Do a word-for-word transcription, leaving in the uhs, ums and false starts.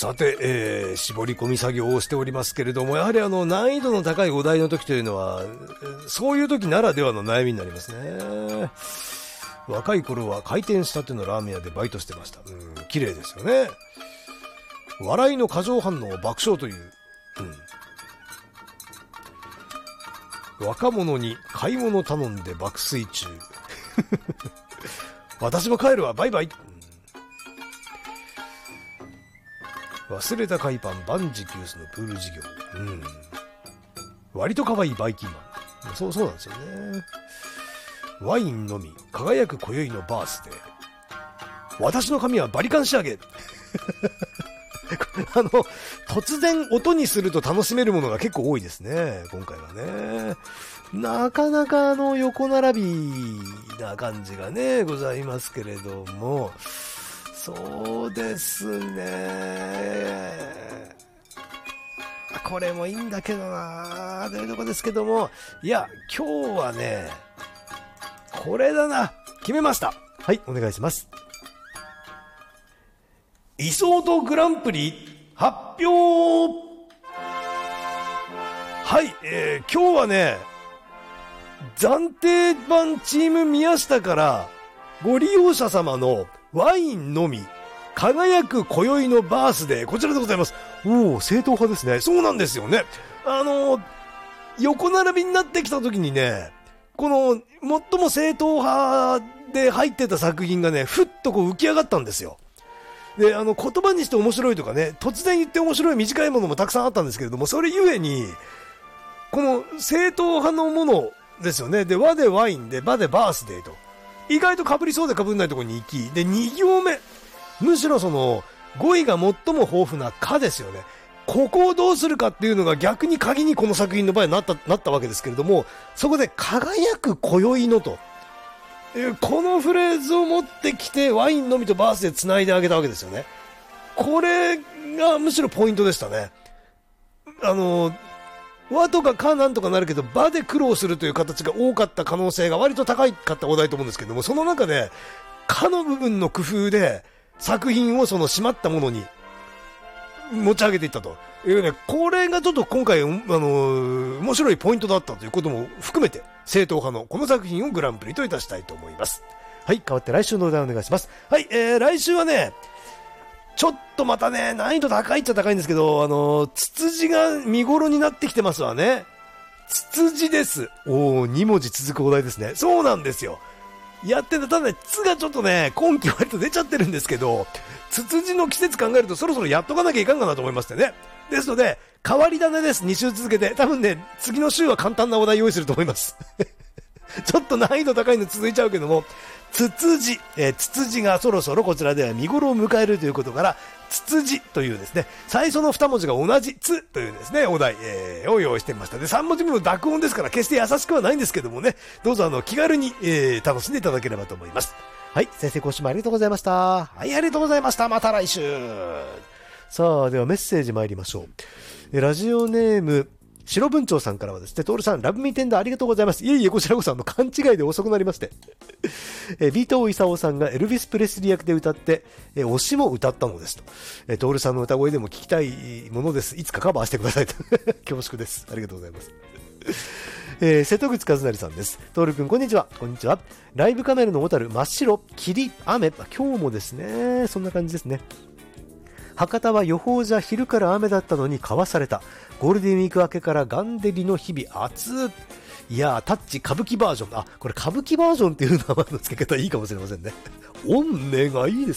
さて、えー、絞り込み作業をしておりますけれども、やはりあの難易度の高いお題の時というのはそういう時ならではの悩みになりますね。若い頃は回転したてのラーメン屋でバイトしてました。うん、綺麗ですよね。笑いの過剰反応を爆笑という、うん、若者に買い物頼んで爆睡中私も帰るわバイバイ。忘れた海パン万事休すのプール事業、うん、割と可愛いバイキンマン。そうそうなんですよね。ワインのみ輝く今宵のバースデー、私の髪はバリカン仕上げあの突然音にすると楽しめるものが結構多いですね今回はね。なかなかあの横並びな感じがねございますけれども、そうですね、これもいいんだけどなというとこですけども、いや今日はねこれだな、決めました。はい、お願いします。イソードグランプリ発表。はい、えー、今日はね暫定版チーム宮下からご利用者様のワインのみ輝く今宵のバースデー、こちらでございます。おお、正統派ですね。そうなんですよね。あの横並びになってきた時にね、この最も正統派で入ってた作品がねふっとこう浮き上がったんですよ。で、あの言葉にして面白いとかね、突然言って面白い短いものもたくさんあったんですけれども、それゆえにこの正統派のものですよね。で、和でワインでバでバースデーと意外と被りそうで被んないところに行き、でに行目、むしろその語彙が最も豊富なかですよね。ここをどうするかっていうのが逆に鍵にこの作品の場合なったなったわけですけれども、そこで輝く今宵のと、このフレーズを持ってきてワインのみとバースで繋いであげたわけですよね。これがむしろポイントでしたね。あの和とかかなんとかなるけど和で苦労するという形が多かった可能性が割と高かったお題と思うんですけども、その中でかの部分の工夫で作品をその締まったものに持ち上げていったというね、これがちょっと今回、あのー、面白いポイントだったということも含めて正統派のこの作品をグランプリといたしたいと思います。はい、変わって来週のお題お願いします。はい、えー、来週はねちょっとまたね難易度高いっちゃ高いんですけど、あのー、ツツジが見頃になってきてますわね。ツツジです。おー、に文字続くお題ですね。そうなんですよ。やってた、ただね、つがちょっとね今季割と出ちゃってるんですけど、ツツジの季節考えるとそろそろやっとかなきゃいかんかなと思いましてね。ですので変わり種です。に週続けて、多分ね次の週は簡単なお題用意すると思いますちょっと難易度高いの続いちゃうけども、ツツジ、えー、ツツジがそろそろこちらでは見頃を迎えるということから、ツツジというですね最初のに文字が同じツというですねお題、えー、を用意してみました。でさん文字目の濁音ですから決して優しくはないんですけどもね、どうぞあの気軽に、えー、楽しんでいただければと思います。はい、先生今週もありがとうございました。はい、ありがとうございました。また来週。さあではメッセージ参りましょう。ラジオネーム白文鳥さんからはですね、トールさんラブミーテンダーありがとうございます。いえいえ、こちらこそあの勘違いで遅くなりましてえビートイサオさんがエルビス・プレスリー役で歌ってえ推しも歌ったのですと、えトールさんの歌声でも聞きたいものです。いつかカバーしてくださいと恐縮です。ありがとうございますえー、瀬戸口和成さんです。トール君こんにちは。こんにちは。ライブカメラの小樽真っ白霧雨、今日もですねそんな感じですね。博多は予報じゃ昼から雨だったのにかわされた。ゴールデンウィーク明けからガンデリの日々暑い。いやータッチ歌舞伎バージョン、あこれ歌舞伎バージョンっていう名前の付け方いいかもしれませんね。音声がいいです。